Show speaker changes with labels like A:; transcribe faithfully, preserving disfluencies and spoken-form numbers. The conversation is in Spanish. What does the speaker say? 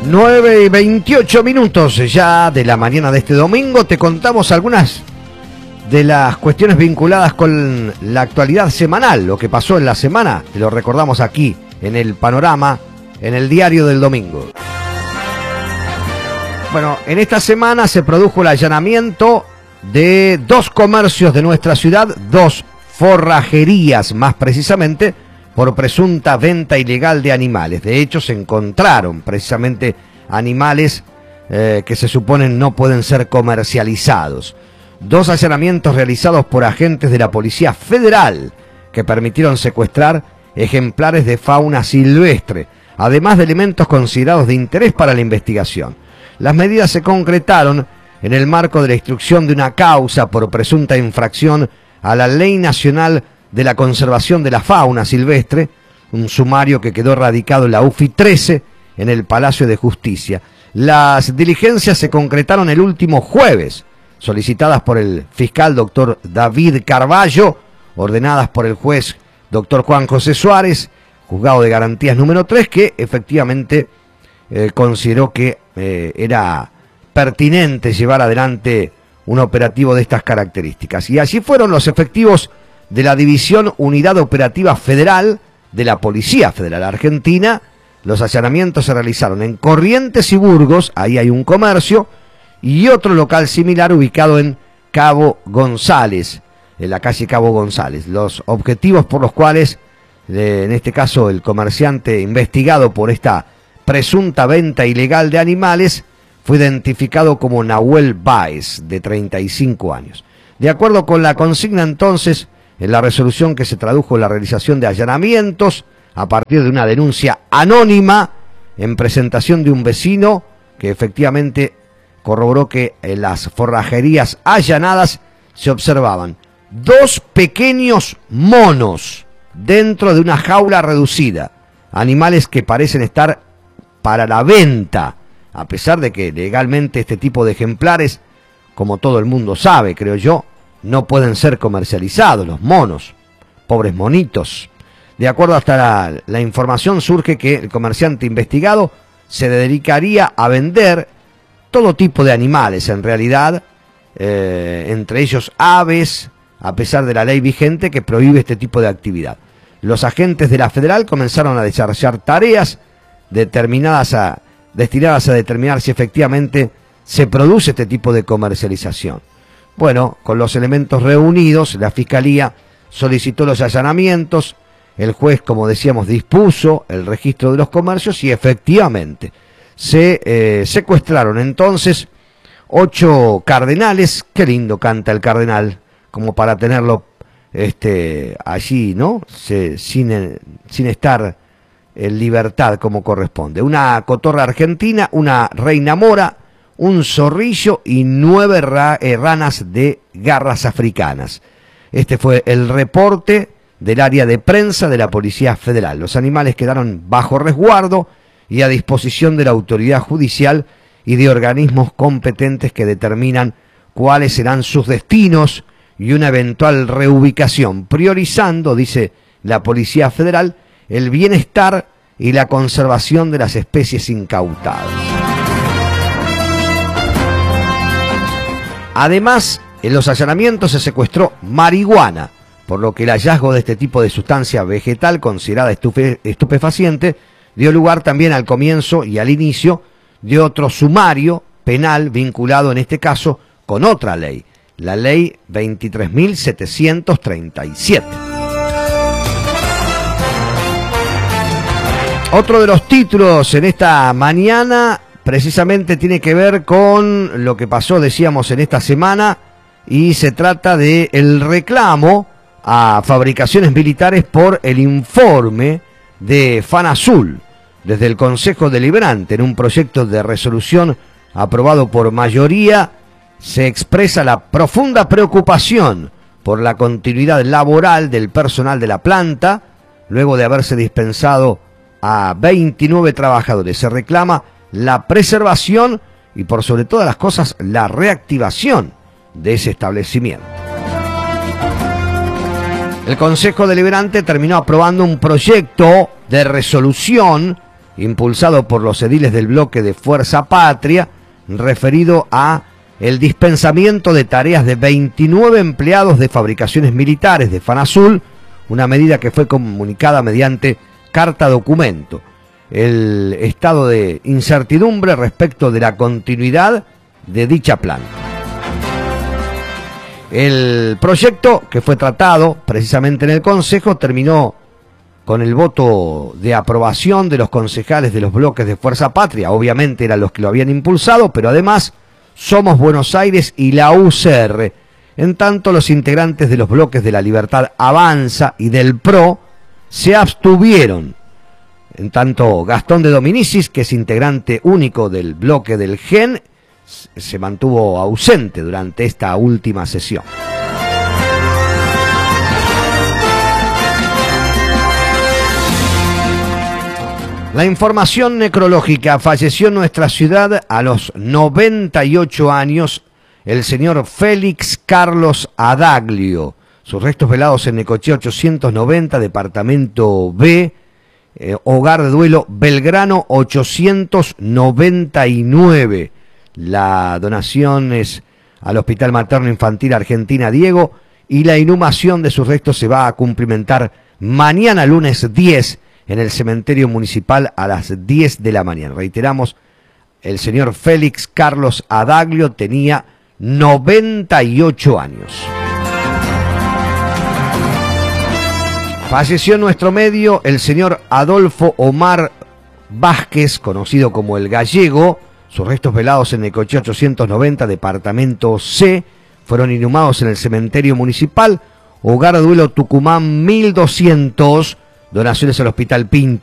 A: nueve y veintiocho minutos ya de la mañana de este domingo. Te contamos algunas de las cuestiones vinculadas con la actualidad semanal, lo que pasó en la semana. Te lo recordamos aquí en el panorama, en el diario del domingo. Bueno, en esta semana se produjo el allanamiento de dos comercios de nuestra ciudad, dos forrajerías más precisamente, por presunta venta ilegal de animales. De hecho, se encontraron precisamente animales eh, que se suponen no pueden ser comercializados. Dos allanamientos realizados por agentes de la Policía Federal que permitieron secuestrar ejemplares de fauna silvestre, además de elementos considerados de interés para la investigación. Las medidas se concretaron en el marco de la instrucción de una causa por presunta infracción a la Ley Nacional de la Conservación de la Fauna Silvestre, un sumario que quedó radicado en la U F I trece en el Palacio de Justicia. Las diligencias se concretaron el último jueves, solicitadas por el fiscal doctor David Carballo, ordenadas por el juez doctor Juan José Suárez, juzgado de garantías número tres, que efectivamente eh, consideró que eh, era pertinente llevar adelante un operativo de estas características. Y allí fueron los efectivos de la División Unidad Operativa Federal de la Policía Federal Argentina. Los allanamientos se realizaron en Corrientes y Burgos, ahí hay un comercio, y otro local similar ubicado en Cabo González, en la calle Cabo González. Los objetivos por los cuales, en este caso, el comerciante investigado por esta presunta venta ilegal de animales fue identificado como Nahuel Báez, de treinta y cinco años. De acuerdo con la consigna, entonces, en la resolución que se tradujo en la realización de allanamientos a partir de una denuncia anónima en presentación de un vecino que efectivamente corroboró que en las forrajerías allanadas se observaban dos pequeños monos dentro de una jaula reducida, animales que parecen estar para la venta, a pesar de que legalmente este tipo de ejemplares, como todo el mundo sabe, creo yo, no pueden ser comercializados, los monos, pobres monitos. De acuerdo hasta la, la información surge que el comerciante investigado se dedicaría a vender todo tipo de animales, en realidad, eh, entre ellos aves, a pesar de la ley vigente que prohíbe este tipo de actividad. Los agentes de la Federal comenzaron a desarrollar tareas determinadas a, destinadas a determinar si efectivamente se produce este tipo de comercialización. Bueno, con los elementos reunidos, la Fiscalía solicitó los allanamientos, el juez, como decíamos, dispuso el registro de los comercios y efectivamente se eh, secuestraron entonces ocho cardenales. Qué lindo canta el cardenal, como para tenerlo este, allí, ¿no? Se, sin, sin estar en libertad como corresponde. Una cotorra argentina, una reina mora, un zorrillo y nueve ra eh, ranas de garras africanas. Este fue el reporte del área de prensa de la Policía Federal. Los animales quedaron bajo resguardo y a disposición de la autoridad judicial y de organismos competentes que determinan cuáles serán sus destinos y una eventual reubicación, priorizando, dice la Policía Federal, el bienestar y la conservación de las especies incautadas. Además, en los allanamientos se secuestró marihuana, por lo que el hallazgo de este tipo de sustancia vegetal considerada estupe, estupefaciente dio lugar también al comienzo y al inicio de otro sumario penal vinculado en este caso con otra ley, la ley veintitrés mil setecientos treinta y siete. Otro de los títulos en esta mañana precisamente tiene que ver con lo que pasó, decíamos, en esta semana, y se trata de el reclamo a fabricaciones militares por el informe de FANASUL. Desde el Consejo Deliberante, en un proyecto de resolución aprobado por mayoría, se expresa la profunda preocupación por la continuidad laboral del personal de la planta, luego de haberse dispensado a veintinueve trabajadores. Se reclama la preservación y, por sobre todas las cosas, la reactivación de ese establecimiento. El Consejo Deliberante terminó aprobando un proyecto de resolución impulsado por los ediles del bloque de Fuerza Patria, referido a el dispensamiento de tareas de veintinueve empleados de fabricaciones militares de FANASUL, una medida que fue comunicada mediante carta documento. El estado de incertidumbre respecto de la continuidad de dicha planta. El proyecto, que fue tratado precisamente en el Consejo, terminó con el voto de aprobación de los concejales de los bloques de Fuerza Patria. Obviamente eran los que lo habían impulsado, pero además Somos Buenos Aires y la U C R. En tanto, los integrantes de los bloques de La Libertad Avanza y del P R O se abstuvieron. En tanto, Gastón de Dominicis, que es integrante único del bloque del G E N, se mantuvo ausente durante esta última sesión. La información necrológica: falleció en nuestra ciudad a los noventa y ocho años el señor Félix Carlos Adaglio. Sus restos velados en Necochea ochocientos noventa, departamento B, eh, hogar de duelo Belgrano ochocientos noventa y nueve. La donación es al Hospital Materno Infantil Argentina Diego, y la inhumación de sus restos se va a cumplimentar mañana lunes diez en el cementerio municipal a las diez de la mañana. Reiteramos, el señor Félix Carlos Adaglio tenía noventa y ocho años. Falleció en nuestro medio el señor Adolfo Omar Vázquez, conocido como el Gallego. Sus restos velados en Necochea ochocientos noventa, departamento C, fueron inhumados en el cementerio municipal, hogar de duelo Tucumán mil doscientos, donaciones al Hospital Pinto.